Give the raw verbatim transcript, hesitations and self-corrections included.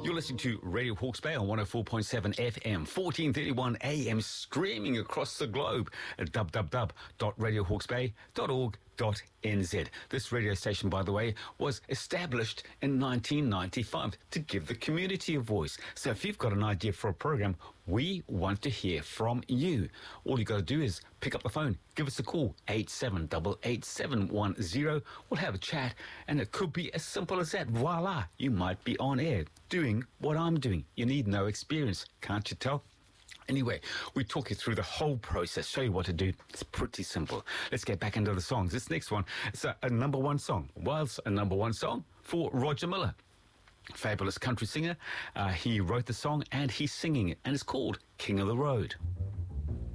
You're listening to Radio Hawke's Bay on one oh four point seven F M, fourteen thirty-one A M, streaming across the globe at w w w dot radio hawke's bay dot org dot n z. This radio station, by the way, was established in nineteen ninety-five to give the community a voice. So if you've got an idea for a program, we want to hear from you. All you got to do is pick up the phone, give us a call, eight seven eight eight seven one zero. We'll have a chat, and it could be as simple as that. Voila, you might be on air doing what I'm doing. You need no experience, can't you tell? Anyway, we talk you through the whole process, show you what to do. It's pretty simple. Let's get back into the songs. This next one, it's a, a number one song. Was a number one song for Roger Miller. Fabulous country singer. Uh, he wrote the song and he's singing it, and it's called King of the Road.